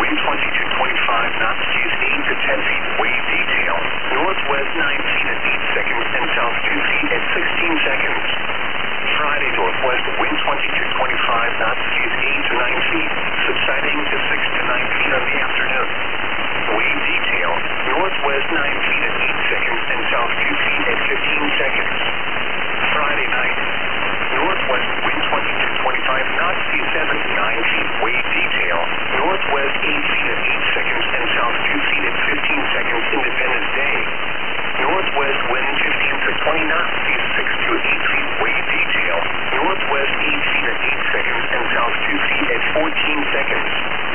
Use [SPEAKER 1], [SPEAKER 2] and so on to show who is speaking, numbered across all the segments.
[SPEAKER 1] wind 20 to 25 knots, seas 8 to 10 feet, wave detail. Northwest 9 feet at 8 seconds and south 2 feet at 16 seconds. Friday, northwest wind 20 to 25 knots, seas 8 to 9 feet, subsiding to 6 to 9 feet in the afternoon. Wave detail, northwest 9 feet at 8 seconds and south 2 feet at 15 seconds. Friday night, northwest wind 20 to 25 knots, seas 7 to 9 feet, wave detail, northwest 8 feet at 8 seconds and south 2 feet at 15 seconds, Independence Day. Northwest wind 15 to 20 knots, seas 6 to 8 feet, wave detail, northwest 8 feet at 8 seconds and south 2 feet at 14 seconds.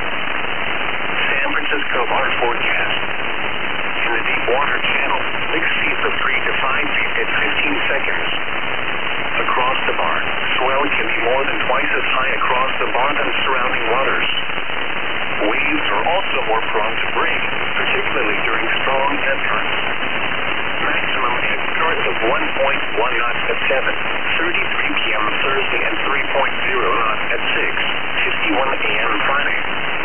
[SPEAKER 1] San Francisco bar forecast. In the deep water channel, mixed seas of 3 to 5 feet at 15 seconds. Across the bar, swell can be more than twice as high across the bar than surrounding waters. Waves are also more prone to break, particularly during strong ebb currents. Maximum ebb current of 1.1 knots at 7:33 p.m. Thursday and 3.0 knots at 6:51 a.m. Friday.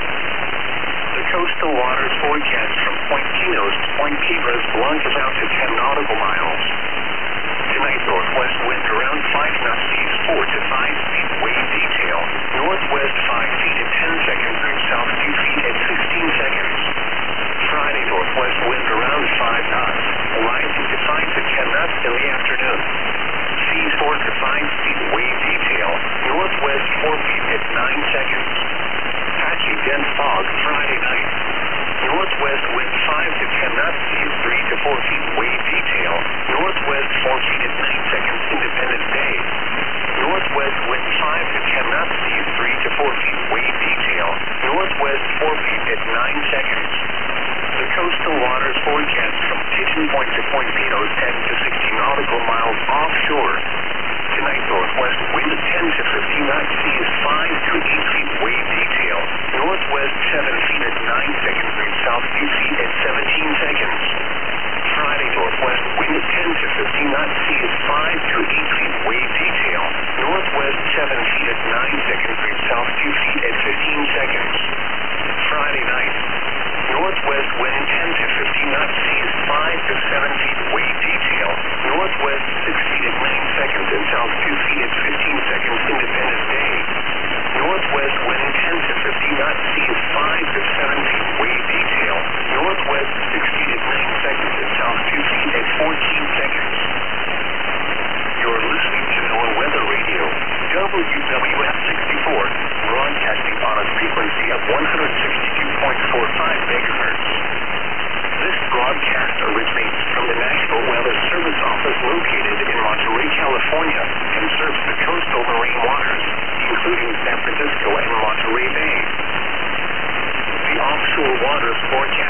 [SPEAKER 1] The coastal waters forecast from Point Pinos to Point Cabras Blanc is out to 10 nautical miles. Tonight, northwest wind around 5 knots, seas 4 to 5 feet, wave detail, northwest 5 feet at 10 seconds, south 2 feet at 16 seconds. Friday, northwest wind around 5 knots, rising to 5 to 10 knots in the afternoon. Seas 4 to 5 feet, wave detail, northwest 4 feet at 9 seconds. Patchy dense fog Friday night. Northwest wind 5 to 10 knots, seas 3 to 4 feet, wave detail, northwest 4 feet at 9 seconds, Independence Day. Northwest wind 5 to 10 knots, seas 3 to 4 feet, wave detail, northwest 4 feet at 9 seconds. The coastal waters forecast from Pigeon Point to Point Pinos 10 to 60 nautical miles offshore. Tonight, northwest wind 10 to 15 knots, seas 5 to 8 feet, wave detail, northwest 7 feet at 9 seconds, south 2 feet at 17 seconds. Friday, northwest wind 10 to 15 knots, seas 5 to 8 feet, wave detail, northwest 7 feet at 9 seconds, south 2 feet at 15 seconds. Friday night, northwest wind 10 to 15 knots, seas 5 to 7 feet, wave detail, northwest 6 feet at 9 seconds and south 2 feet at 15 seconds, Independence Day. Northwest wind 10 to 15 knots, seas 5 to 7 feet, wave detail, northwest 6 feet at 9 seconds and south 2 feet at 14 seconds. You're listening to NOAA Weather Radio, WWF 64, broadcasting on a frequency of 162.45 megahertz. This broadcast originates from the National Weather Service Office located in Monterey, California, and serves the coastal marine waters, including San Francisco and Monterey Bay. The offshore waters forecast